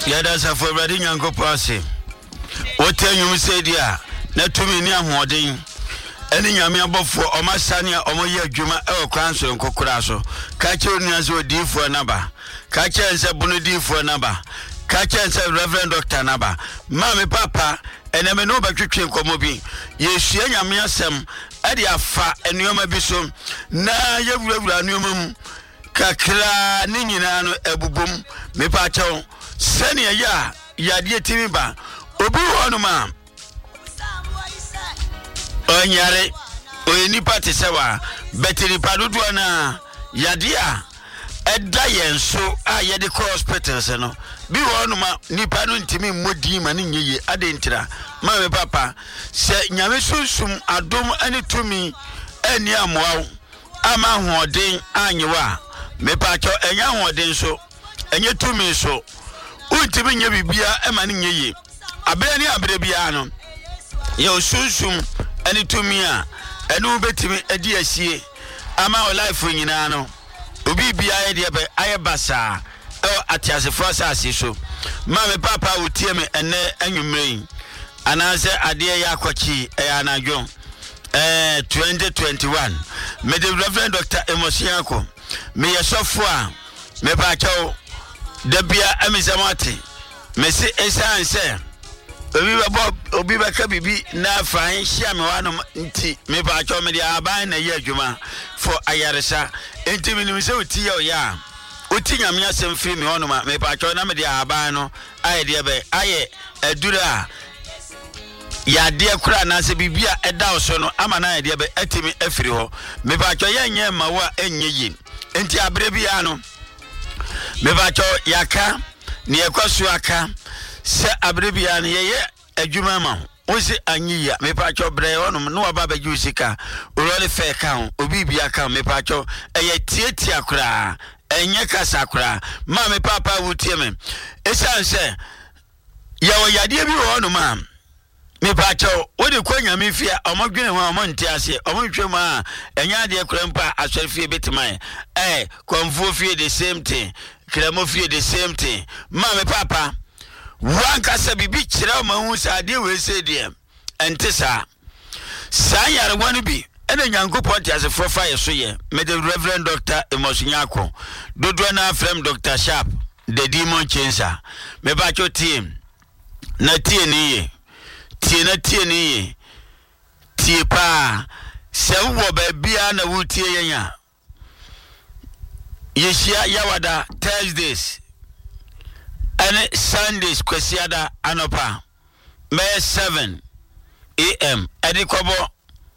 Yada sa for ready nyanko pase. What you say dia na tumi ni ahoden. Eni nyame abofo omasane a omoye adwuma e okwanso nkokora so. Ka che onuase odifo naba. Ka che nse bunu difo naba. Ka che nse Reverend Dr. naba. Mama papa eneme no batwetwe nkomo bi. Yesua nyame asem e de afa enuoma bi so na yewurawura anuoma mu. Kakra ni nyina no ebubom me pa chew sene ya yade timi ba obi wonu ma onyare oyeni party sewa betiri padodo na yade a eda yenso a yede hospitals no bi wonu ma nipa no ntimi mmodi ma ne nyeye adentira ma me papa se nyame sunsum adom ani tumi ani amoaw ama hoden anyewa me pa cho enya hoden so enye tumi so untimi nya bibia ema ne nyeye abere ni abere bia no ye osunsum ani tumi a enu betimi edi asie ama o life nyina no obi bia ye de be aye basa o atiase fosa ase so ma me papa utie me ene anwumrei anase ade ya akwachi anadwo 2021 me the Reverend Dr. Emosiako me yesofo a me pa chawo da bia amisamati me se esanse obi ba ka bibi na fan hia me wano nti me pa chawo me dia aban na ye adwuma for ayaresa enti me nim se oti ye oya oti nyame asem firi me wono ma me pa chawo na me dia aban no aye dia be aye adura ya de kura na se bibia eda oso no ama na de be atimi afiri ho me ba cho yenye mawa enye yi enti abre bia no me ba cho yaka ne ekwasu aka se abre bia no ye adwuma ma o se anyiya me ba cho bre wono no ba ba jusika o role fe kan obi bia kan me ba cho eye tietia kura enye kasa kura ma me papa wutie me esanse ya wo yade bi wono ma me pacho wodi kwanya me fia omodwene ho omonte ase omotwe ma enya de krempa aswerfie betima konfo fie the same thing kremo fie the same thing ma me papa wanka se bibi kire ma hu sa de we se de ente sa yare wonu bi ene nyankopon te ase for fire so ye me the Reverend Dr. Emosiako dodo na frem Dr. Sharp the demon changer me pacho team na tie ni ye tie ni tie pa se wo ba bia na wutie yenya yeshia yawada Thursdays and Sundays kwesiada anopa me 7 am edikobo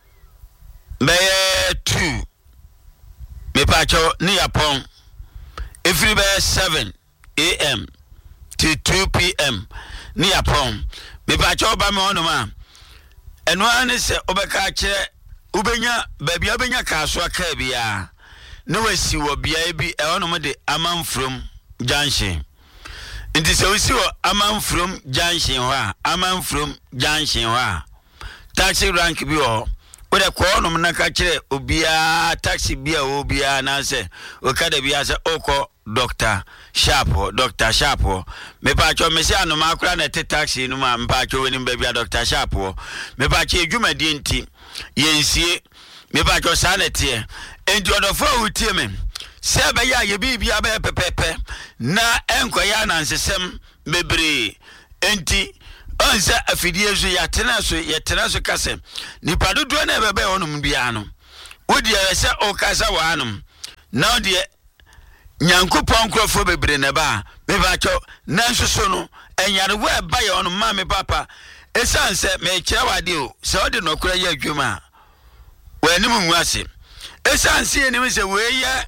me 2 me pacho ni yapon every be 7 am to 2 pm ni yapon me pacho ba me ono ma eno ane se obeka kire ubenya babia obenya kaso aka bia na wasi wo bia bi e ono mo de amanfrom junction nti se wasi wo amanfrom junction ho a amanfrom junction ho a taxi rank bi ho wode ko ono na ka kire obia taxi bia obia na se o kada bia se oko Dr. Sharp me pa cho me se anoma akura na te taxi no ma mpa cho woni bia Dr. Sharp me pa che adwuma di nti yensie me pa cho sa na tie enti odofo wutie me se ba ya ye bibia ba pepepe na enkoya na nsesem bebre enti onse afidie so ya tena so kase ni padodo na bebe onum bia no wodi se o kasa wa anum na de nyankopon krofo bebre ne ba me ba cho nanso so no enyare wa ba ye ono ma me papa esanse me kire wade o se ode no kura ye adwuma wani mu nwase esanse ni me se we ye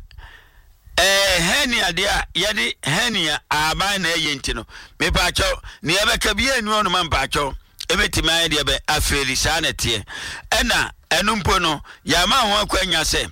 henia de a ye de henia aba na ye ntino me ba cho ne ye be ka bia enu ono ma ba cho ebetima de be afeli sa na tie ena enumpo no ya ma ho akwanya se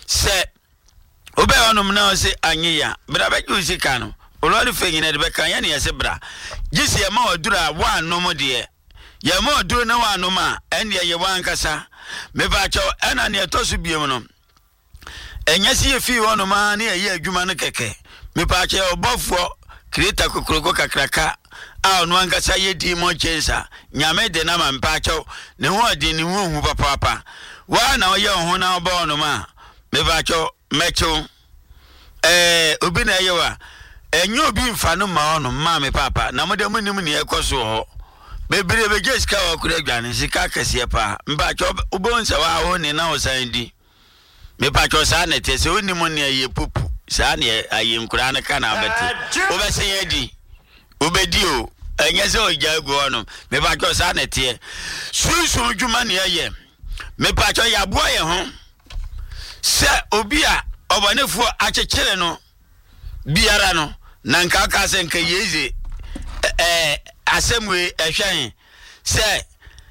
obe onum na se anyiya bra ba jusika no olori fe nyina de be kan ya ne yese bra gisi ya ma odura wa anom de ya ma oduru na wa anom a ende ye wankasa me ba cho ena ne tosu biem no enya si ye fi onum a ne ye adwuma no keke me pa che obofo creator kokroko kakraka a no ankasa yedi mo chensa nyame de na mampacho ne ho de ne hu papa wa na oye ho na obo no ma me bacho mecho obi na yewa enyo obi mfa no ma ono ma me papa na mo de munim ne ekoso ho bebre beje sika wa kura dwane sika kase pa mbacho ubonsa wa ho ne na osandi me bacho sa na te se onim ne ye pupu sa ne ayi nkura na kana abeti obese yedi obedi o enye se ojago ono me bacho sa na te sunsun dwuma ne ye me bacho ya bo ye ho se obi a obanefo akekere no biara no na nka aka se nka yeze asemwe ehwen se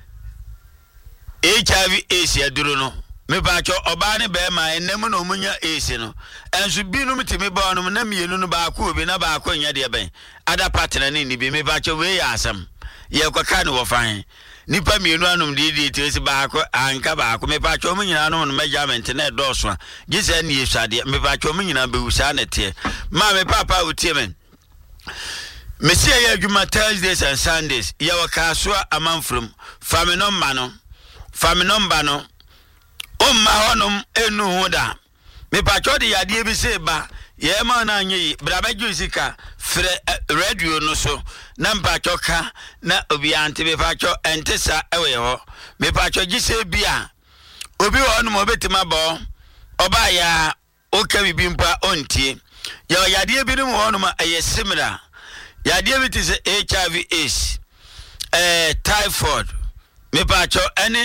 HIV AIDS aduro no me bacho oba ne be ma enemu no munya AIDS no enso binum timi ba no na mienu no ba ko obi na ba ko nya de ben ada partner ni bi me bacho we ya asem ye kwaka ne wo fan nipa mienu anum di tesi ba ko anka ba ko me bacho mu nyina no measurement na doso gise ni yesade me bacho mu nyina be wusa na te ma me papa utie men Mesia ya juma Thursdays and Sundays ya wakaswa amanfrum fami nomba no umma honum enu hoda me pacho de yade bi se ba ye ma na anyi brabe jusika fre radio no so na mpacho ka na obi ante me pacho entesa ewe ho me pacho gise bia obi honum obetima bo oba ya oka bibimpa ontie ya yade bi no honum ayesimra yade bi ti se HIV AIDS typhoid me pacho any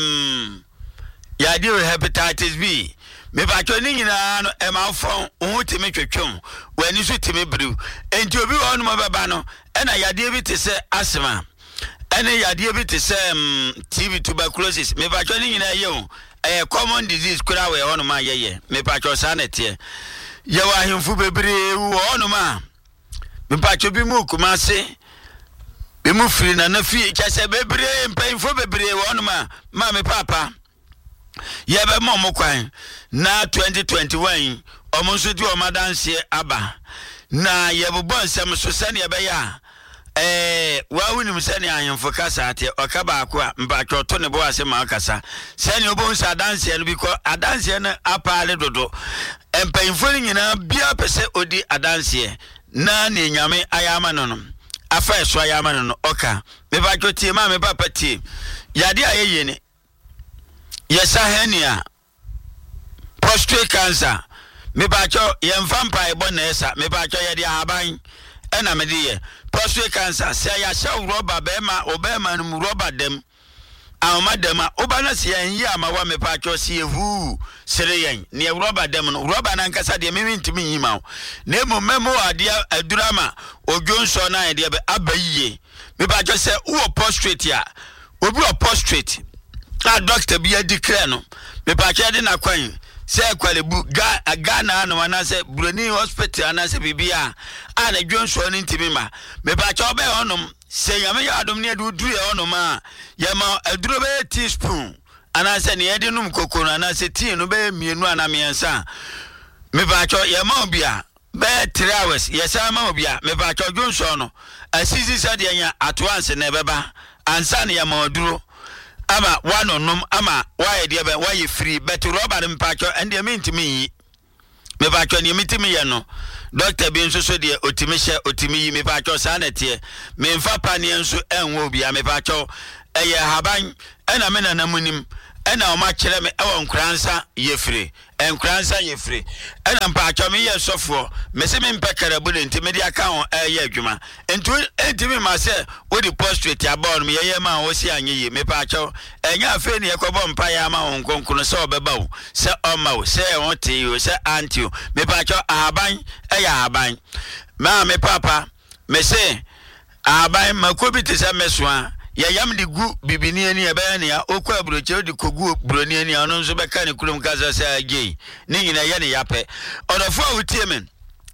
yade hepatitis B me pacho ni nyina no emafon ohutimi twetwem wani so timi bru enti obi wonu mababa no ena yade bi ti se asthma ene yade bi ti se TB tuberculosis me pacho ni nyina ye common disease kura we wonu ma ye me pacho sanete ye wa himfu bebre wonu ma me pacho bi mu kumase be mu firi na na fi kyase bebre mpanfo bebre wonu ma me papa yebe momo kwan na 2021 omonso di o madanse aba na yebobon nsem so sane yebe ya wa wunim sane ahemfo kasa ate okaba akwa mbacho to ne bo ase ma akasa sane obonso adanse no biko adanse na apale dodo empanfo nyina bia pese odi adanse na ne nyame ayama no afa eso ayama no oka me bacho tie ma me papa tie yade ayeye ne yesa henia prostate cancer me bacho yemfa mpa ebo na esa me bacho yede aban ena me de prostate cancer se ya sha rubber be ma obema no rubber dem awoma dem oba na se yan yi ama wa me bacho se ehu sere yan ne rubber dem no rubber na nkasa de me ntimi yima na emu memo ade adurama odwonso na de be abayiye me bacho se wo prostate ya obi o prostate a doctor bi declare no me pa de na kwan se kwalebu Ghana no wana se Broni hospital ana se bibia a na dwonso ni ntimi ma me pa obe honom se yame ya adom ne du dure honom a ya ma aduro be teaspoon ana se ne yede num kokoro ana se tea no be mienu ana miensa me pa ya ma obia be 3 hours yesa ma obia me pa dwonso no asisi sa de anya atwanse na beba ansa ne ya ma oduro ama wanonum ama waye de be waye free but rubber mpacho ende mentimi yi me pacho ni mitimi ye no doctor bi nso so de otimi hye otimi yi me pacho sanete me mfa pane nso enwo bia me pacho eye haban ena me nanamunim ena o ma kire me ewo nkransa ye free enkransa ye free ena mpacho me ye sofo me se me mpekara bu enti me de aka ho ye adwuma enti me ma se wo di prostate abon me ye ma wo si anye yi me pacho enya afi ne yekobo mpa ya ma ho nkonkono se obeba wo se oma wo se won te wo se anti wo me pacho aban eya aban ma me papa me se aban makobi te se mesoa ya yam de gu bibini ani ebe ne ya okwa broche de kogu broni ani ono nso beka ne kulum kaza se agei ni nyina ye ne yape odofo awutie men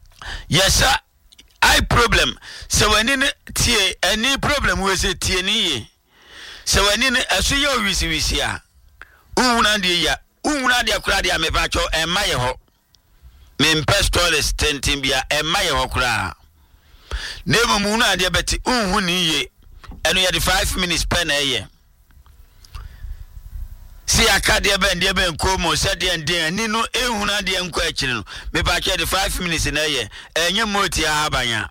yesa I problem se wani ne tie any problem we se tie ni ye se wani ne aso ye wisi a unwuna de ya unwuna de akura de amepacho emaye ho me impestores tentin bia emaye ho kura Nemo muna de beti unhu ni ye. Enu ye di 5 minutes pen eye. Si akade ben komo se de nden ni no ehuna de enko akire no. Me ba ke di 5 minutes na eye. Enye moti abanya.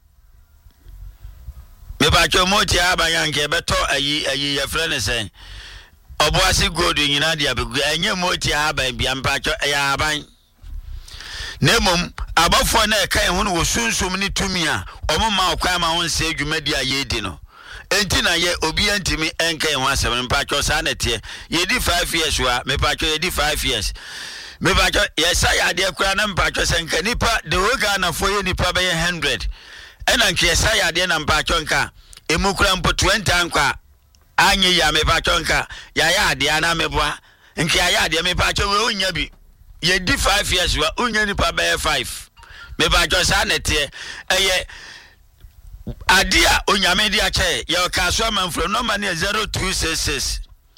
Me ba ke moti abanya nke beto ayi ye frene sen. Oboasi gold nyina de abegu enye moti aban bia mpa ke ya aban. Nemom abafo na ekan ho no wosunsum ni tumi a omoma okwa ma won se adwumadi a yedi no enti na ye obi antimi enkan ho asem mpa cho sa na tie yedi 5 years wa me pa cho yedi 5 years me pa cho yesa ya de kura na mpa cho senka nipa de woga na fo ye nipa be 100 ena nke yesa ya de na mpa cho nka emukura mpo 20 anka anyi ya me pa cho nka ya de ana meboa nke ya de me pa cho we onya bi ye di 5 years wa unya nipa be 5 me ba jo sa netie eye adia onyame di ache ye ka so manfro number ne 0266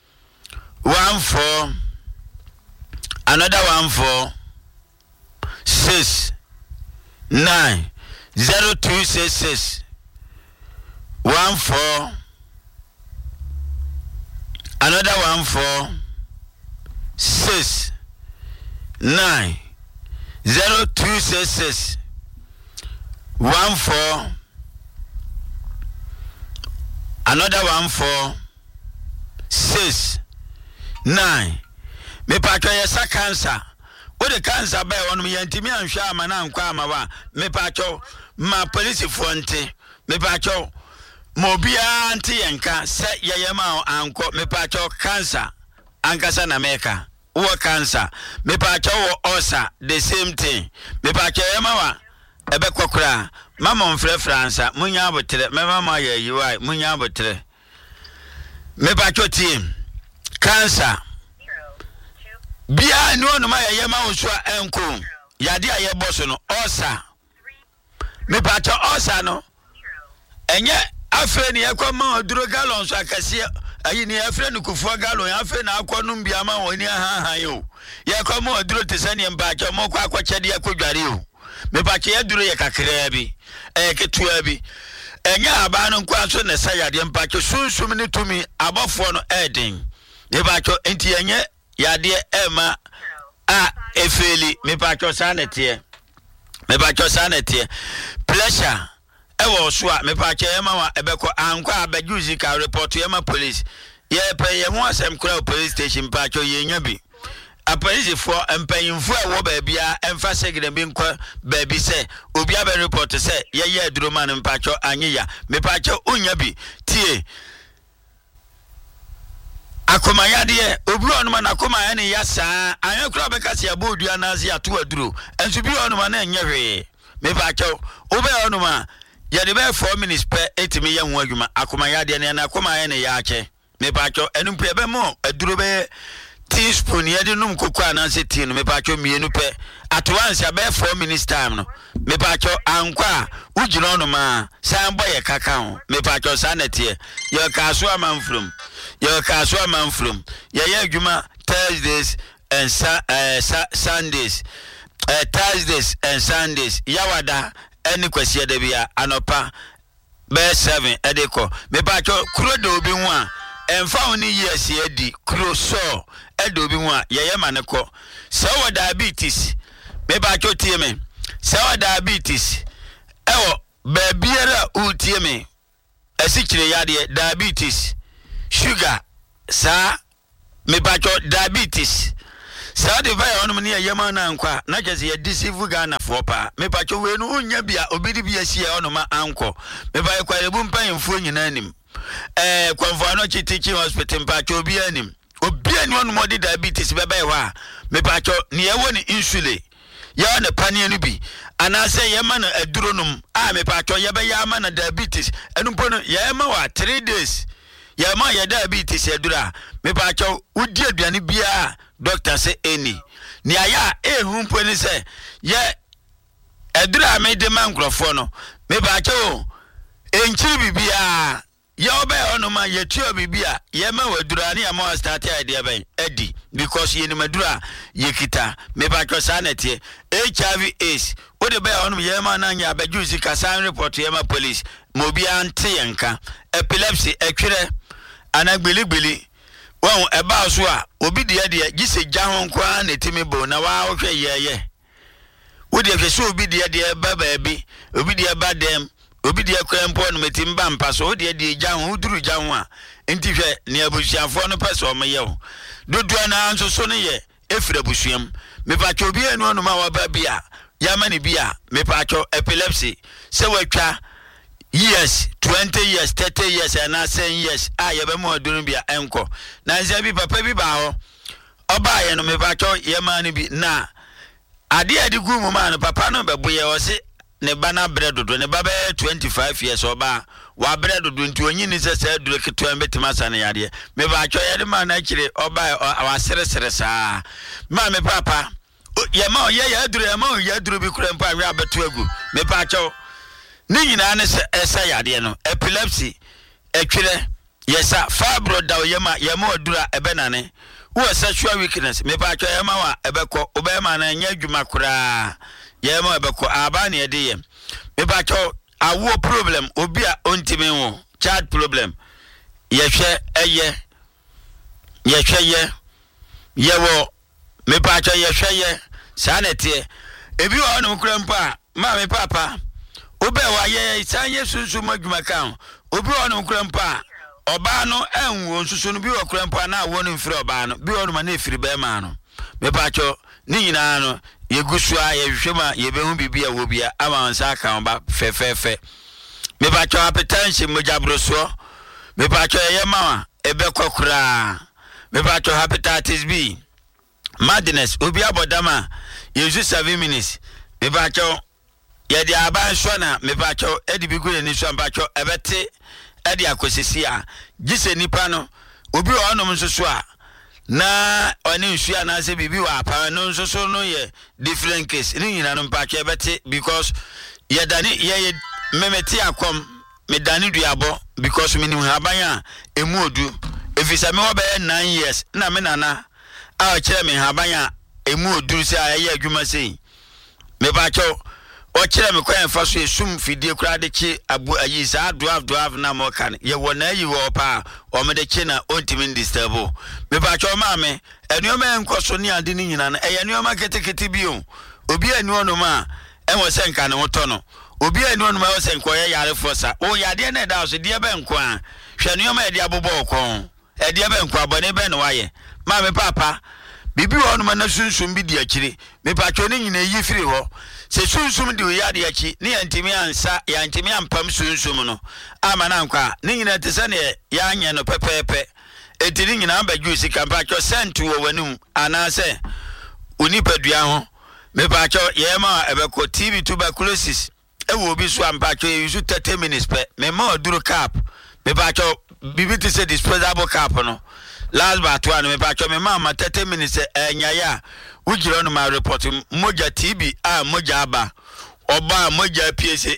14 another 14 6 9 0266 14 another 14 6 9 0266 14 another 14 6 9 me patwa yesa cancer o de cancer ba wonu yantimi anhwa amana ankwa amawa me patwa ma police fonte me patwa mo bia anti yenka se yeyema anko me patwa cancer ankasa na meka wo cancer me pa cho wo osa the same thing me pa cho yemawa ebe kokura mama mfre fransa munya abotre me mama ya yiwai munya abotre me pa cho team cancer bia ni onu ma ya yema wo so enko yade aye boso no osa me pa cho osa no enye afa ni ekoma oduro gallon so akase ayi ni afre no kufu gallon afre na akonum bia ma woni aha yo ye komo oduro tesane mba cha mo kwa akwachede ye kodware o me ba che ye duro ye kakra bi ketua bi enya aba no kwa so ne sayade mba che sunsum ni tumi abofo no eden me ba cho enti enye yade ema a efeli me ba cho sanete me ba cho sanete pressure ewo so a me pa che yema wa ebeko ankwa abajuzi ka report yema police ye pe ye ho asem kura police station pa cho ye nya bi a police for empanyimfo ewo ba bia emfa segre bi nkwa ba bi se obi aba report se ye aduro man mpa cho anyeya me pa cho unya bi tie akomayade obi onu man akomaya ne ya saa anya kura be ka se abodu anazi ato aduro enso bi onu man na enye hwe me pa cho obe onu man ya de be 4 minutes per 8 me yan ho adwuma akomayade ne na akomaya ne ya ache me pa cho enu pe be mo aduro be teaspoon ye de num kokwa na se tea no me pa cho mienu pe at once ya be 4 minutes time no me pa cho ankwa ugina onu ma san boye kaka ho me pa cho sanete ye ka so amanfrum ye adwuma Thursdays and Sundays Thursdays and Sundays yawada eni kwasi de bia anopa be 7 edeko me pa cho kuro de obi ho a emfa oni yes edi kuro so edobi ho a ye maneko se wo diabetes me pa cho tie me se wo diabetes ewo ba biara utie me esikire yade diabetes sugar sa me pa cho diabetes sa de vai onu ne yema na nkwa na jese ye deceive Ghana for pa me pa cho we no unya bia obidi bia sie onu ma anko me ba kwa ebu mpanfo nyina anim kwamfo no chitiki hospital pa cho bia anim obi ani onu modi diabetes be bai wa me pa cho ne ye woni insulin ya na panie no bi anase ye ma na aduro a me pa cho ye be ya ma na diabetes enumpo no ye ma wa 3 days ye ma ye diabetes adura me pa cho udi aduane bia doctor say any ni aya ehumpo ni say ye adura me de man krofo no me ba cho enchiri bibia ye obe ono ma yetua bibia yema wadura ne ama start idea ben edi because ye ni madura yekita me ba twa nete HIV AIDS wo de be ono yema na nya abajusi kasan report yema police mo bi ante yenka epilepsy etwere anagbeligbeli won eba so a obi de gise gya ho kwa na timi bo na wa hwe yeye wo de hwe so obi de ba bi obi de ba dem obi de kwempo no metimba mpa so wo de gya ho uduru gya ho a enti hwe ne abusuafo no pese o meye dodo na anso so ne ye efira busuam me pa cho bi enu no ma wa ba bia ya mani bia me pa cho epilepsy se watwa years 20 years 30 years and 10 years ye be mo adunu bia enko na nze bi papa bi ba ho oba ye no me pa cho ye mani bi na ade gu mu ma no papa no be boye o se ne bana bredodo ne baba 25 years oba wa bredodo nti onyi ni se duro keto embetima sane yade me ba cho ye de ma na kire oba wa sere saa ma me papa ye ma ye duro bi kura mpa wi abeto agu me pa cho ni nyina ne se yade no epilepsy etwere yesa fibroid da ye ma odura ebenane wo sexual weakness me pa cho ye ma wa ebeko obema na nya adwuma kura ye ma ebeko aba na ede ye me ba cho awo problem obi a ontime wo child problem ye hwe ye wo me ba cho ye hwe ye sanete ebi wo no kura mpa ma me papa obe wa ye san ye sunsu madwuma kan obi wo no kura mpa oba no enwo nsusu no bi wo kura mpa na wo no mfiri oba no bi wo no ma na efiri be ma no me ba cho ni nyina no yegusua ye hwema ye behu bibia wo bia ama nsa kan ba fefefe me ba cho hypertension mojabroso me ba cho ye ma ebe kokura me ba cho hepatitis B madness obi abodama ye use 7 minutes me ba cho ye dia ban so na me ba cho edi bi gure ni so ba cho ebete edi akosisi a gise nipa no obi onom nsoso a na oni nsuya na se bibi wa pa no nsoso no ye different case ni nyina no mpa che bete because ye dani ye memeti akom me dani duabo because me ni habanya emu odu efisa me wo be 9 years na me nana a kire me habanya emu odu se aye adwuma sei me ba cho o kire me kwa enfa so esum fidie kura de chi abu ayi sa draft na mo kan ye wona yi wo pa o me de chi na ontimi disturb me ba cho ma me enuoma enkoso ni ade ni nyina na enuoma ketekete bio obi enuono ma enwo se nka ne woto no obi enuono ma wo se nko ye yare fosa o yade na da so de be nko a hwe enuoma e de abobo okon e de be nko abone be ne waye ma me papa bibi wonu ma na sunsum bi di akire me pa cho ni nyina yi firi ho se sunsum di ya de aki ni antimi ansa ya antimi ampam sunsum no ama na nkwa ni nyina te se ne ya anye no pepepe etiri nyina abaju sika pa cho sentu wo wanum anase onipadua ho me pa cho ye ma ebeko TB tuberculosis e wo bi so ampa cho use 30 minutes pe me ma oduru cap me pa cho bibiti se disposable cap no last but one me pa cho me ma 30 minutes enyaya ugiro no ma report moja TB moja aba oba moja PSA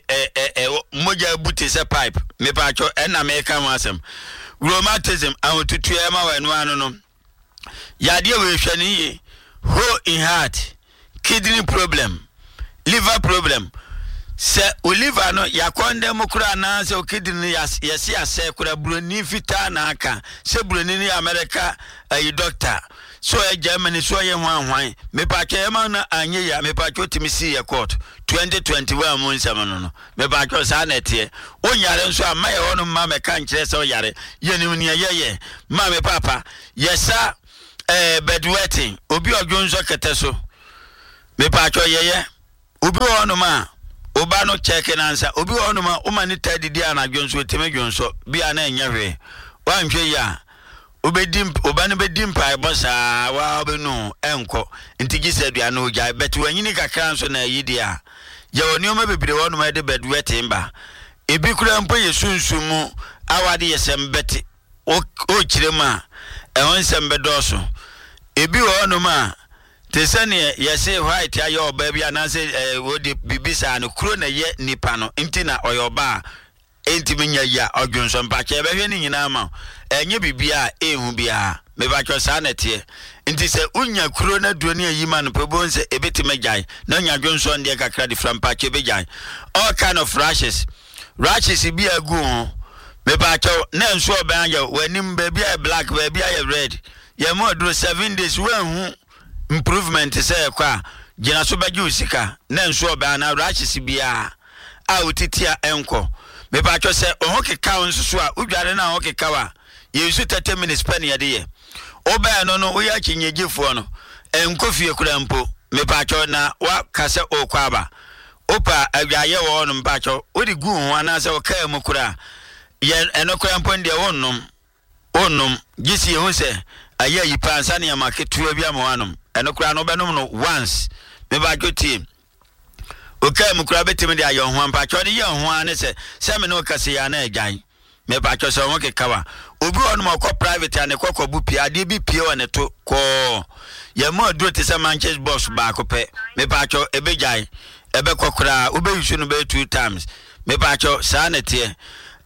moja buti se pipe me pa cho na me ka wasem rheumatism awututu e ma wanu anu no yade we hwani ye hole in heart kidney problem liver problem se liver no yakonde mukura na se kidney yesi ase kura broni fita na aka se broni ni America doctor so Germany so ye hwan me pa ke ma na anye ya me pa ke otimisi ye court 2021 mo nsam no me pa ke sa na tie onyare nso ama ye wono ma me kan kire se oyare ye ni ni ye ma me papa yesa bedwetting obi odwonso kete so me pa ke ye obi wono ma oba no check na ansa obi wono ma o ma ni tadidi ana dwonso teme dwonso bia na enya hwe wanhwe ya obedim obane bedim pai bosa wa obenu enko ntigi sedua no gya betu wanyini kakra nso na yidia ye woni o ma bebire wono ma de bedwetting ba ebi kura mpo yesunsumu awade yesembete o kirema ehon sembedoso ebi wono ma tesane yese white ayo oba bia na se wodi bibisa no kro na ye nipa no ntina oyoba enti menya ya odwonso mpache behwe ni nyina ma enye bibia ehu bia me ba cho sa nete enti se unya kuro na duo ne ayima no pebo nse ebetime gyan na nya dwonso nde kakra di from mpache be gyan all kind of rashes bi agu ho me ba cho na nso obanya wanim ba bia black ba bia red ye mo do 7 days hu improvement say kwa gina so bagi usika na nso obanya rashes bia a utitia enko me ba cho se o hokeka nso so a udware na hokeka wa ye su 30 minutes pen ye de ye oba no no wo ya kinyegefo no enko fie kura mpo me ba cho na wa kase okwaba opa adwaye wo no mpa cho odi gu ho ana se o ka mu kura ye enokura mpo de wonnom gisi ye hu se aye yi pansa ne ma ketua bia ma wanom enokura no benom no once me ba cho team okay mukura betimi de ayo ho mpa cho de ye ho ane se me no kase ya na agyan me pa cho so won kekawa obi ono makọ private ane kokọ bu pia de bi pia one to ko ye mo duro te se Manchester boss ba ko pe me pa cho ebegyan ebe kokora obe yusu no be 2 times me pa cho sa na tie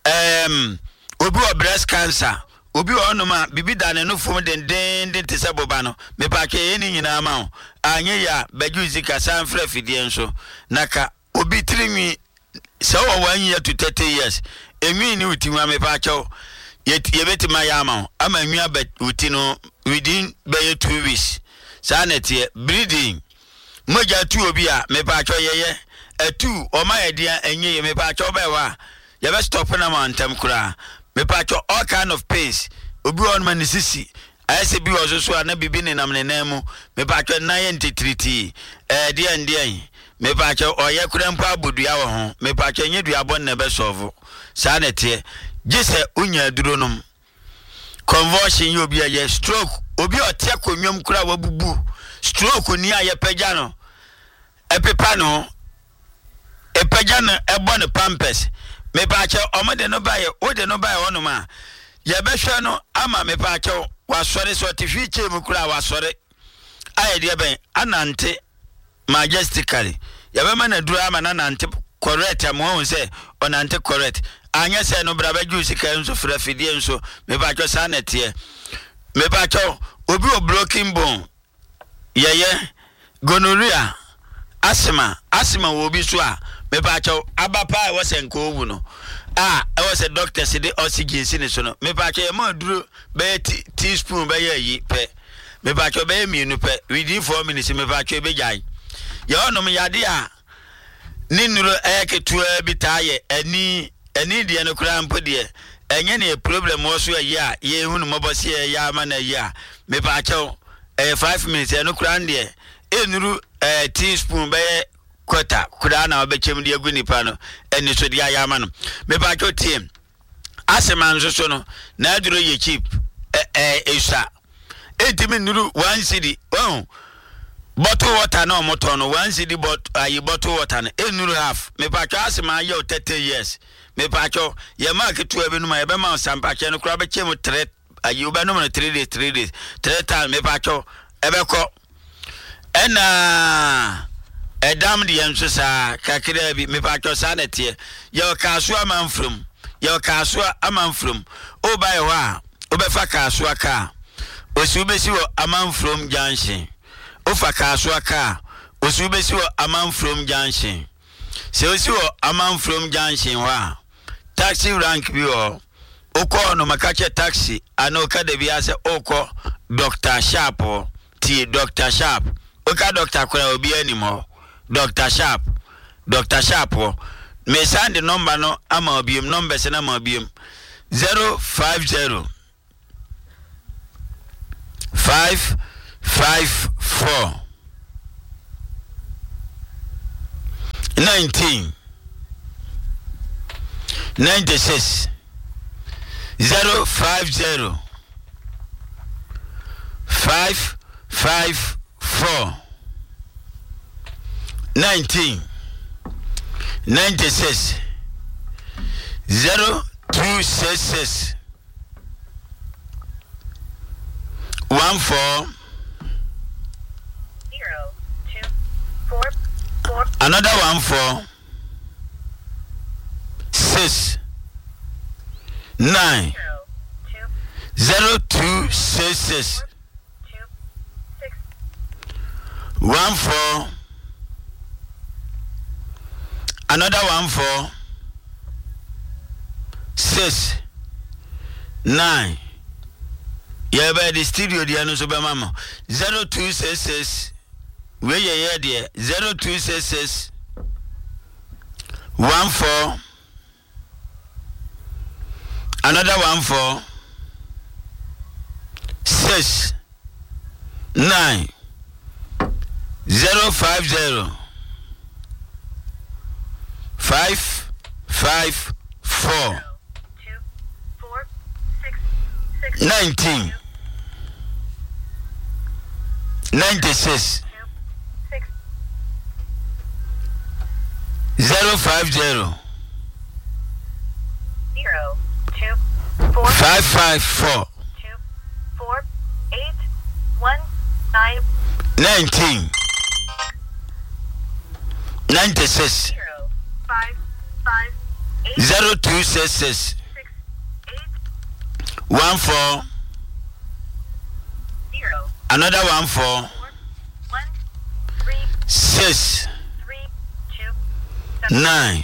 obi o breast cancer obi ono ma bibi da ne no fom den te se boba no me pa cho ye ni nyina ma o anye ya bajuzi ka san fra fidie nso naka obi tirinwi se wo wanyi ya to 30 years enwi ni utinwa me pa cho ye betima ya ma ama nwa ba uti no within by 2 weeks sa na tie bleeding moja tu obi a me pa cho ye atu o ma ye dia enye ye me pa cho ba wa ye be stop na ma ntem kura me pa cho all kind of pains obi on ma ni sisi ayese bi ozo so na bibi ni nam ne namu me pa cho na ye ntitriti de me pa cho oye kura mpa abudua wo ho me pa cho nye dua bon na be solve sa na tie gise unya duro nom convulsion yo bi aye stroke obi otia konwom kura wabubu stroke ni aye pagya no epepa no epagya no ebo ne pampers me pa cho omode no baye ode no baye wono ma ye behwe no ama me pa cho wasore so tifiche mu kura wasore aye de ben anante majestically ye be mana duro ama na nante correct am won say onante correct anya se no braba juice kan so fra fidie nso me ba cho sanete me ba cho obi o broken bone ye gonorrhea asthma wo obi so a me ba cho abapa wo se nko owu no e wo se doctor se de oxygen sin so no me ba cho e ma duro be teaspoon be yi pe me ba cho be mienu pe within 4 minutes me ba cho be jai ye ono me yade a ninuro eketua bitaye ani de no kura mpo de enye ne problem wo so ya ye hunu mobosi ya ma na ya me ba cho 5 minutes no kura de enuru teaspoon be quarter kura na obechem de agu nipa no eni so de ya ma no me ba cho team aseman so no na aduro ye cheap esa etimi nuru 1 cedi bottle water no motor no 1 cedi bottle water no enuru half me pa cho asema ye 30 years me pa cho ye market to ebe no ma ye be ma sampa che no kura be chem 3 ayi oba no 3 days 3 times me pa cho ebe ko ena edam de enso sa kakira bi me pa cho sa na tie ye kaso amanfrum oba ye wa obefa kaso aka osubesi wo amanfrum junction ofa kaso aka osubesi wo amanfrum junction se osi wo amanfrum junction wa taxi rank bi o oko no makache taxi ana oka de bia se oko Dr. Sharp ti Dr. Sharp oka Dr. Kura obi animo Dr. Sharp me send the number no ama obiem number se na ma obiem 050 554 19 96 050 554 19 96 0266 14 024 another 14 6 9 0266 14 another 14 6 9 yeah by the studio the no so be mama 0266 where you there 0266 14 another 14 6 9 050 554 19 96 050 554 19 96 0266 14 another 14 6 9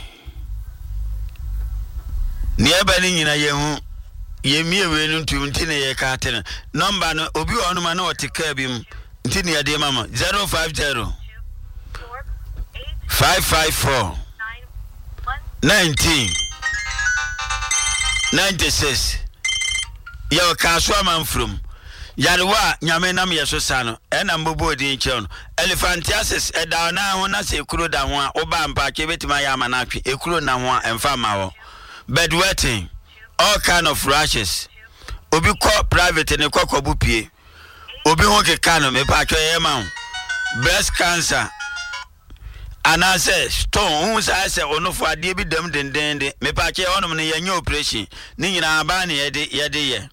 nearby nyina yehu yemie we no ntum ntine ye ka atene number no obi onuma na otika bim ntine ye de mama 050 554 19 96 yo ka so am from yarewa nyame nam yeso sano ena mbobo di nche elephantiasis eda na ho na se ekuro da ho a oba mpa ke betima ya ma na atwe ekuro na ho a emfa ma ho bedwetting all kind of rashes obi ko private ne kokobu pie obi ho ke kano me pa atwe ye ma breast cancer anase stone hu sa se onofo ade bi dam dendende me pa atwe onom ne ye nya operation ni nyina aba ne ye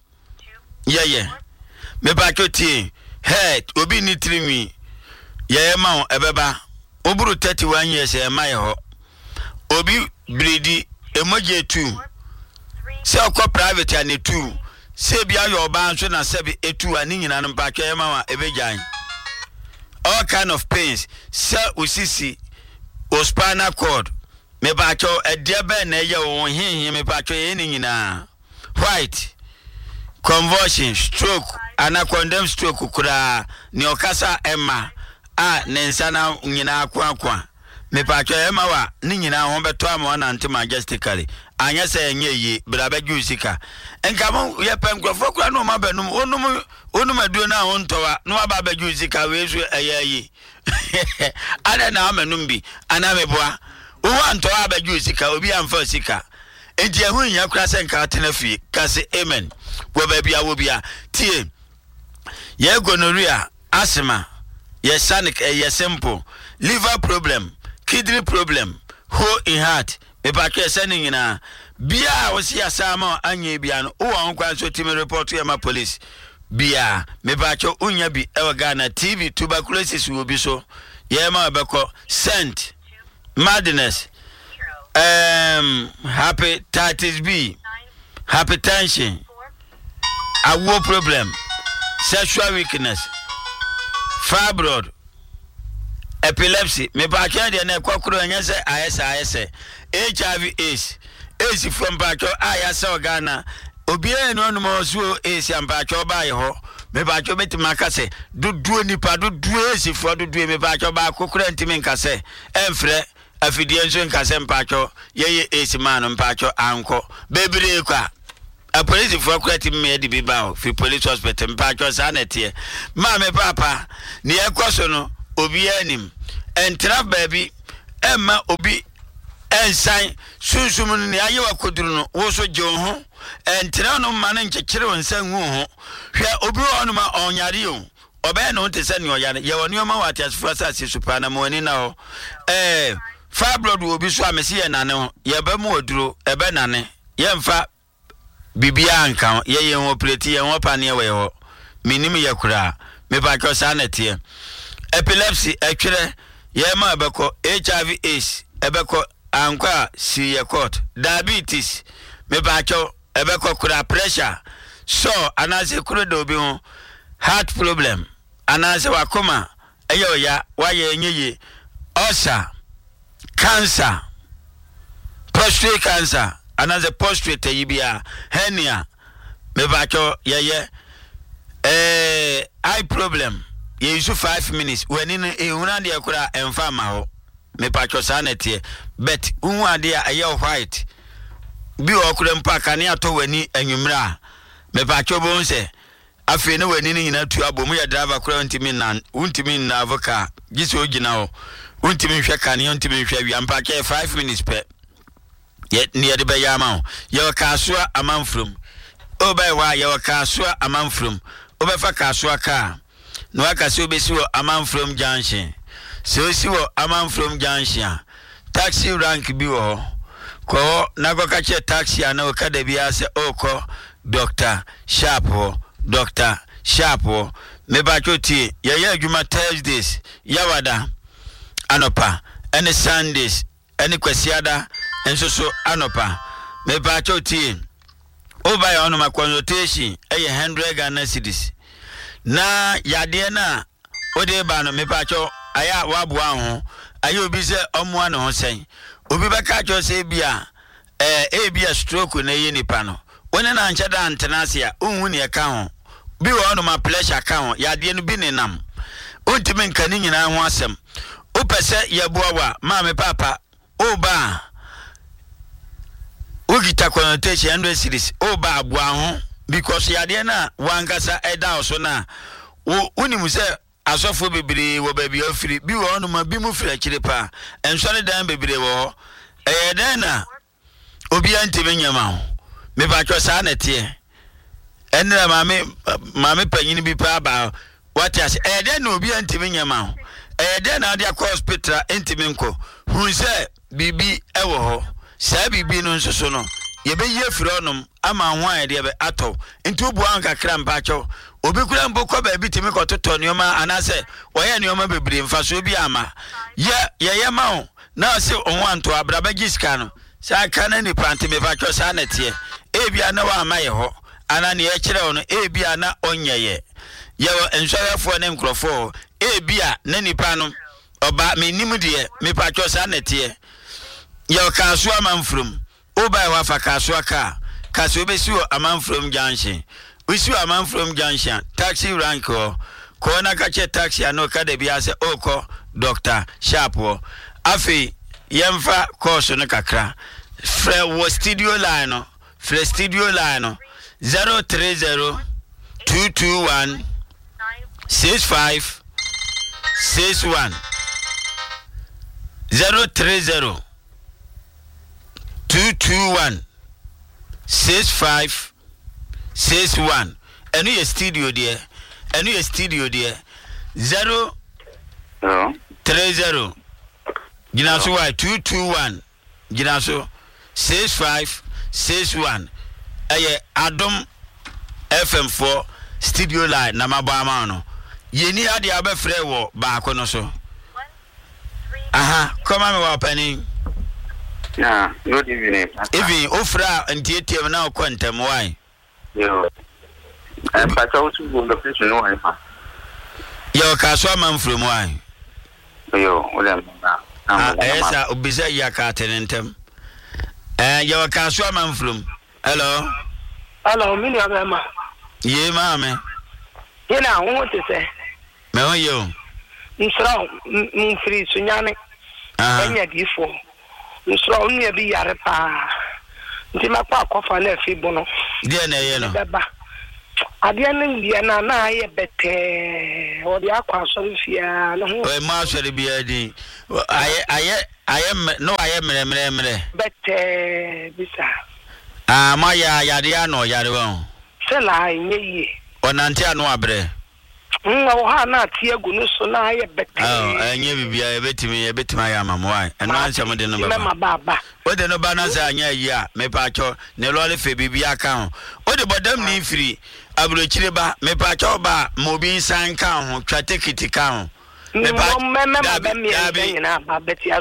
me ba koti head obi ni trimi ye ma ebeba oburu 31 years e ma ye ho obi bredi emoje 2 se okọ private and 2 se bia yo ba nso na se bi 2 ani nyina no ba twa ye ma wa ebejan all kind of pains se usisi o spinal cord me ba twa ede be na ye wo hinhin me ba twa ye ni nyina white convulsion stroke ana condemn stroke kura ni okasa emma a nensa na nyina akwa me pa twa emma wa ni nyina ho beto ama na ante majestically anya se enye yi brabe jusika enka mo ye penkrofo kura no ma benum onum aduo na ho ntowa no aba ba jusika we so eyayi ana na amenum bi ana meboa wo ntowa aba jusika obi amfa sika enti ehun nya kura se nka atena fie kase amen wo ba bia wo bia tie ye gonorrhea asthma ye sanic ye simple liver problem kidney problem hole in heart me ba ke sani nyina bia wo si asama anye bia no wo won kwa so timi report ya ma police bia me ba ke unya bi e Ghana TB tuberculosis wo bi so ye ma beko scent madness hepatitis B hypertension awo problem sexual weakness fibroid epilepsy me ba ke de na kwakuro anya se ayese HIV AIDS from Pacho ayase Ghana obi eno no mo so AIDS ampacho ba ye ho me ba cho betima ka se dudu nipa dudu AC fo dudu me ba cho ba kokura ntimi nka se emfre afidie nso nka se mpacho ye AC man mpacho anko bebre kwa a police for creating me di biba fi police hospital mpacho sanete ma me papa ne ekoso no obi anim entra baby emma obi ensan sunsum ne ayewa koduru no wo so je ho entra no ma ne nkekere wonsan hu ho hwe obi ono ma onyare o obe no te se ne oyare ye woni o ma wati asfura sase supa na mo ni na ho fibroid obi so amesi ye nane ho ye ba mu oduro ebe nane ye mfa bibia nka ye operate ye ho pa ne we ho minim ye kura me ba ko sanete epilepsy etwere ye ma beko HIV AIDS ebeko ankwa si ye court diabetes me ba cho ebe kokura pressure so anase kuro do bi ho heart problem anase wakoma eyo ya waye nyeye ulcer cancer prostate cancer anase prostate yibia hernia me bacho yeye eye problem ye use 5 minutes when in ehuna de akura emfa ma ho me bacho sanete but unhu ade aye white bi okure mpa kane ato wani anwumra me bacho bo nse afi ne wani ni nyina tu abom ya driver kura untimi na avoka gisi ogina ho untimi hwe kane untimi hwe wi ampa ke 5 minutes pe ye ne de be yama ho ye kasua amanfrom obai wa ye kasua amanfrom obefa kasua ka no akase obesi wo amanfrom junction so si wo amanfrom junction taxi rank bi wo ko nago kache taxi ana okada bia se oko Dr. Sharp me ba choti ye adwuma Thursdays yawada anopa any Sundays any kwasiada enso anopa me ba choti oba ya ono ma consultation 100 Ghana cedis na yade na ode ba no me ba cho aya waboa ho aye obi se omo ana ho sen obi beka cho se bia bia stroke na ye nipa no wona na nchada antenasia unhu ne ka ho bi wo no ma pleasure ka ho yade no bi ne nam ontimi nka ni nyina ho asem opese yabuawa ma me papa oba ogita connotation 100 series oba abua ho because yade na wankasa eda oso na unimu se asofo bebere wo ba bi afiri bi wo no ma bi mu fira kire pa ensore dan bebere wo den na obi antime nyama ho me ba twa sa na tie enra mame panyin bi pa ba watias den na obi antime nyama ho den na dia hospital antime nko hu se bibi ewo ho sa bibi no nsoso no ye be ye firi onom ama hwan de be ato nti obu an kakra mpa cho obi kura mbokọ ba bi timi kototo nioma anase oye nioma bebere mfa so bi ama ye ma ho na se onwanto abraba giska no sa kana ni pante me fa cho sa na tie ebia na wa ama ye ho ana ne ye kire ono ebia na onyeye ye enhwerefo ne nkrofo ebia na nipa no oba me nim de me pa cho sa na tie ye ka so amanfrum oba wa fa ka so aka ka so be si amanfrum junction we see a man from Junction, taxi rank or corner catch taxi and no cadabia say oko Dr. Sharp. Afi Yemfa course on a cacra. Fre was studio line, 030 221 65 61 030 221 65 61 and your studio there 0 30 Ginaso 221 Ginaso 65 61 Adom FM4 studio line na mabama no yeni ade abefre wo baako no so aha come on me opening na good evening even ofra antietem na kwantem why yo but also go the person no why fa yo ka so man from why yo ole na esa obisa ya ka tenentem yo ka so man from hello mini abema ye ma me ye na wo te se me ho yo nsra mfiri sunyane anya difo nsra onye bi yare pa nti makwa akofa na afibo no die na ye no beba ade na bia na aye bete odi akwa so fia no ho ma so de bia di aye no aye mere bete bisa ma ya de ano yare won sela nyeyi onante ano abre wo ha na tie gu no so na aye bete enye bibia ebetimi ya mamwa eno anse mo de no baba o de no ba na za anya yi a me pa cho ne lole fe bibia ka ho o de bodam ni firi abrochire ba me pa cho ba mo bi san ka ho twa tikiti ka ho me pa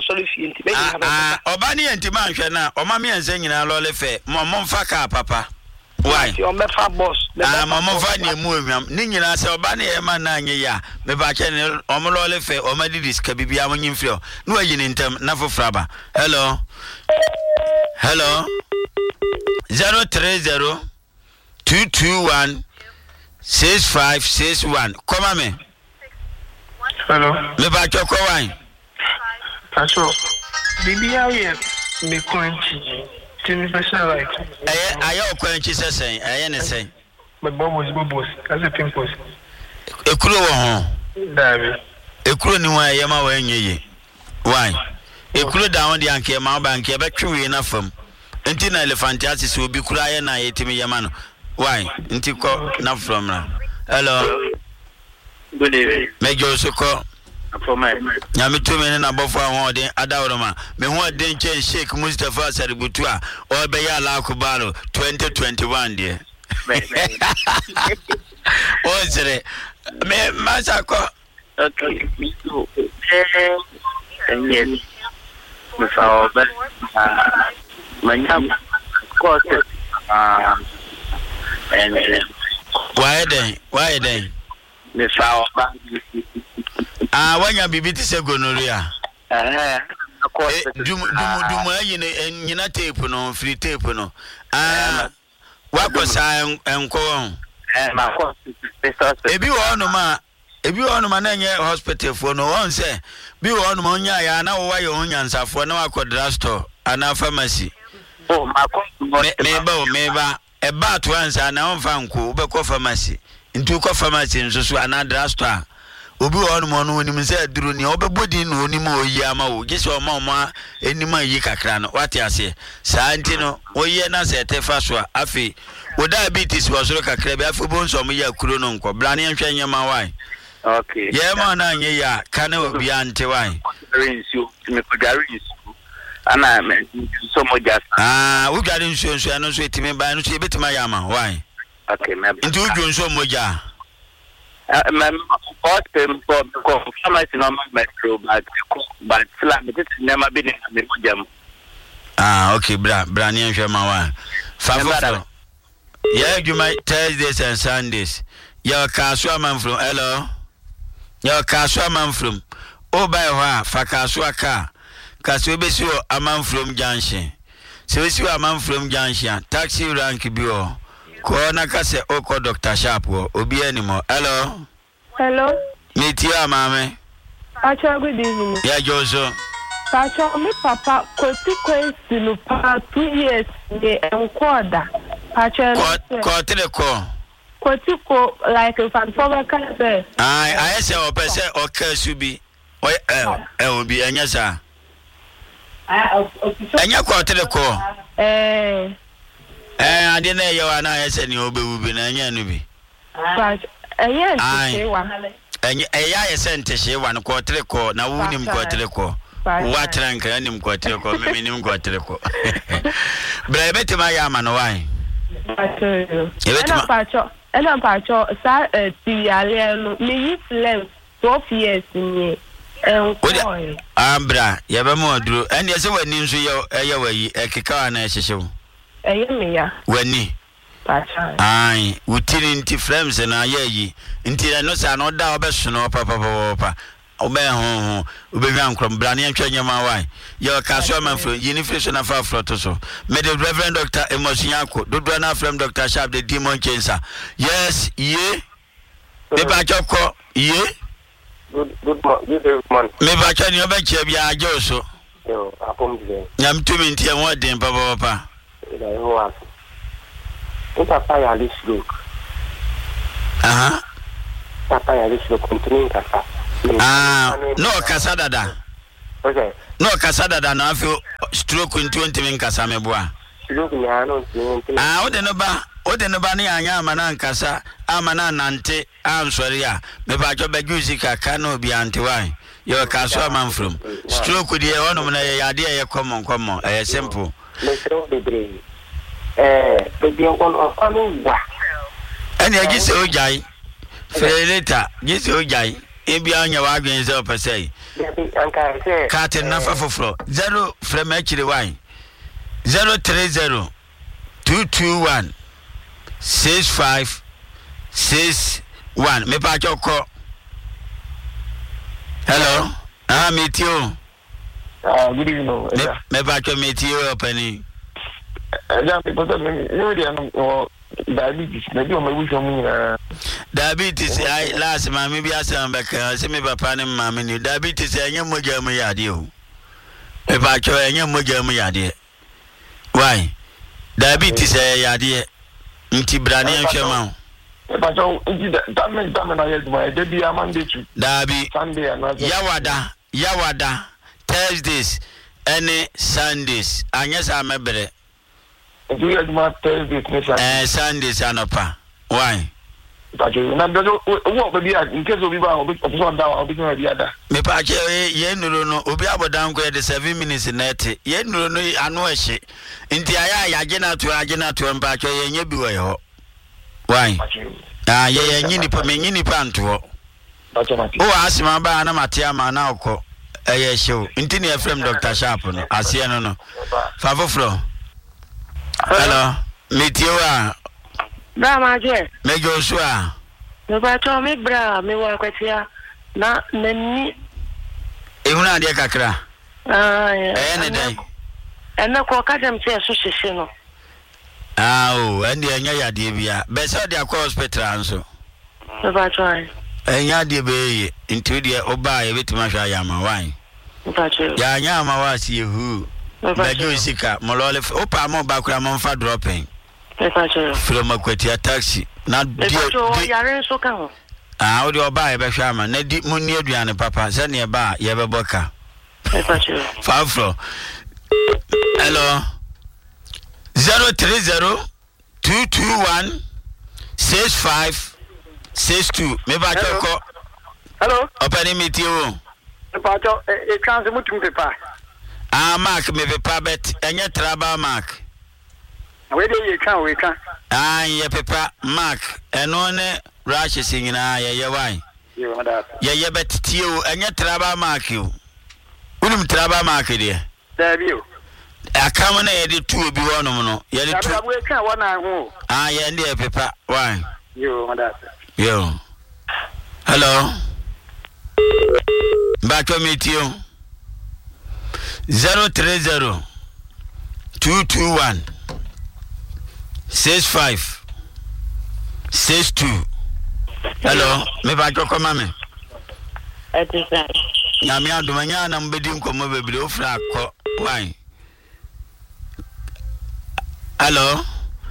oba ni enti ma nhwe na o ma me ense nyina lole fe mo mfa ka papa Why? Your mefa boss. Mama Fanny Mumiam, Nina Sabani, Emananya, ya, me bachen, Omolole fe, Omadis, Kabibia, when you feel. No, you in term, Nafo Fraba. Hello. Hello. 030 221 6561. Come on, me. Hello. Me bacho wine. Pacho. Bibi aye me kwanchi. Tin special like. Ayo kwanchi say, aye say. My bubbles. As a pimples. Ekuro wo ho. Dabi. Ekuro ni wa yema wa enye. Why? Ekuro down the anke ma bank e betwe na fam. Enti na elephant asis obi kura ye na yetimi yema no. Why? Enti ko na from na. Hello. Good evening. Mejo soko. For my. Nyame to me na bofo ahon den adawroma. Me ho den chen Sheikh Mustafa Saributu a o be ya la kubalo 2021 de. O sere. Me masako. Okay. So, yes. Me fa oba. Manyam course. And Why then? me fa oba. Wanya bibi ti se gonorrhea. Course. Dum ayi ne nyina tape no, free tape no. Wakosa enko won. My course. Ebi wo no ma na nye hospital fo no won say bi wo no ma nya ya na wo wa ye onyansafo na wakodra store ana pharmacy. Oh, my course. Meba eba to ansa na onfa nko be ko pharmacy. Ntu ko pharmacy nso so ana dra store. Obi wo no mo no onim say aduru ni obebodi no onim oyi ama wo gese o ma enima yi kakra no wate ase saa nti no oyi na se tefa so afi wo diabetes wo so kakra bi afi bo nso mo ya kuro no nko bra ne nhwe nyema wai. Okay. Ye ma na nye ya kana obi ante wai. Rinsu me ko rinsu ana me so mo just wo gari nso ano so etime ba no so ebetima ya ma wai. okay me nti wo nso moja my boss came for pharmacy no metro but slam it never been in the jam. Okay bra ne nhwe ma wai. Fa yeah, you might Thursdays and Sundays. Your Kasua man from hello. Your Kasua man from by wa fa Kasua car. Kasua be so a man from Junction. So we see a man from Junction. Taxi rank bio. Ko na kase oko Dr. Sharp obi animo. Hello. Hello. Meet you mama. Pacho good evening. Yeah, Joso. Pacho me papa kweti kwesi no pa 2 years ye enkoda. Pacho ko tele ko. Kweti ko like if I'm for can say. I say o pese o kasu bi. Obi anya sa. Anya ko tele ko. Ade na ye wa na yese ni obewu bi na anya no bi. Pacho Eya yese ntehye wa no ko tele ko na wunim ko tele ko. Wa tranka nim ko tele ko me nim ko tele ko. Bra betima ya ma no wai. Ena pacho sa ti ale no me flem 12 years ni Ambra ya be mo aduro ene se wani nso ye wayi ekeka na ehyehew me ya wani pacho utini nti frames na ye yi nti no sa no da obeso no papa obe ho obehwa nkrom bra ne ntwa nyama wai ye Kasua man from Unification of Afro so me the Reverend Dr. Emosiako dodo na from Dr. Sharp the demon changer. Yes ye me ba choko ye Good morning. me ba cha ni obeche bia ajo so Yo, apomdile. nyam tumi nti e ho den papa Ila yo aso. Papa ya lislo. Papa ya lislo continue kasa. No kasa dada. Okay. No kasa dada na afi stroke in 20 min kasa meboa. Stroke ni ano o de no ba ne anya amana nkasa amana nante ansori a me ba jo baguzi kaka na obi ante wan. Yo Kasua man from stroke de wonom na ye ade ye common simple. Le stroke de brain. Be on wa. Ani agi se ojai. Feleta, gisi ojai. Ebi anya wa gwen se opese. Katen na fa foforo 0 from actually wine 030 221 6561 me pa choko. Hello. Meet you. Good evening. Me pa choko meet you Penny. Diabetes, maybe on my wish on me. Diabetes, I last man, maybe I said back, see me papa and mammy. Diabetes, I am more German yadio. If I try, I am more German yadia. Why? Diabetes, yadia. Inti Brani and Shamon. If I don't, that means I had my baby a Monday to Derby Sunday and Yawada, Thursdays, any Sundays. And yes, I'm a better. Sundays anopa. Why? Me pa che ye nuru no obi abodan ko de 7 minutes net ye nuru no anu ehye nti aya ya agena to mpa che ye nya bi wo ho. Why? Ye nyini pa me nyini pa nto. O asima ba na matia ma na okọ eye hye nti ne Efrem Dr. Sharp no ase no favofro. Hello, meet you. Brahma Joe. Me Joshua. Me bacho me bra me wa kwatia na nani. Ehuna de kakra. Ne dai. Ena ko ka dem se so hyehe no. Ende enya ya de bia. Be se de akwa hospital anso. Me bacho ai. Enya de be ye. Nti de oba ye betima hwa ya ma wan. Me bacho. Ya nya ma wa si ehu. Bajo sika molole opa mo bakura mo fa dropping. From Aquatia taxi. Na yare so ka ho. Odi oba e be hwa ma na di munni aduane papa se ne ba ye be boka. Fafro. Hello. 030-221-6562. Me ba choko. Hello. Open meet you. Me ba choko e chance mutum pepa. Mark me pepa bet enye traba Mark. We dey we can. Ye pepa Mark eno ne rashes nyina ye wan. Yo hada. Ye bet tie enye traba Mark yo. Unum traba Mark de. There be o. Akam na ye de tu obi wonom no. Ye de tu. We can one na ho. Ye ndi pepa wan. Yo hada. Yo. Hello. Back to meet you. 030-221-6562. Hello, me ba joko mame. Etisa. Na me adumanya na mbedi nkomo bebre ofra akọ. Why? Hello.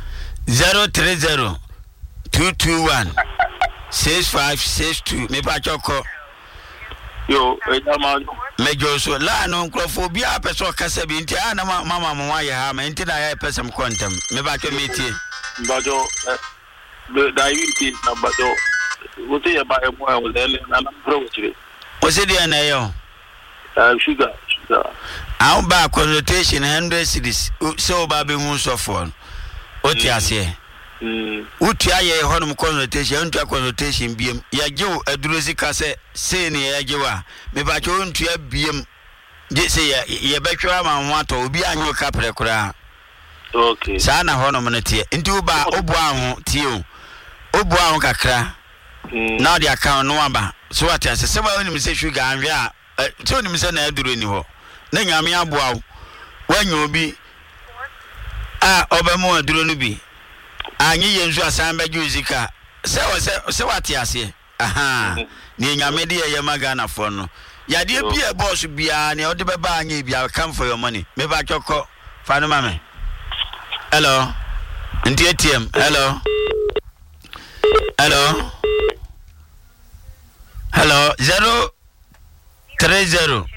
030-221-6562. Me ba joko. Yo, Mejo so la no nkrofobia peso kasa bi nti ana mama mo wa ya ha ma nti na ya pesem kontem me ba to metie bajo diabetes na bajo wote ya ba emo e wole na pro chire o se dia na yo sugar aw ba consultation 100 cedis so ba be hu so for o ti ase utu aye honum consultation ntu consultation biem ya gew adurozi kase se ne ya gewa me ba cho ntu ya biem je se ya betwa ma ho ato obi anyo kapre kura okay sa na honum ne tie ntu ba obu ahu tie obu ahu kakra na dia kan no aba so what ase se ba onim se sugar anwe a so onim se na aduro ni ho na nyame aboa wanyo obi obemu aduro no bi anyi yenzu asan ba juzika se wati ase ni nyame de ye magana fo no ya de bia boss bia ne ode beba anyi bia come for your money me ba choko fa no mame hello ndi ATM hello 030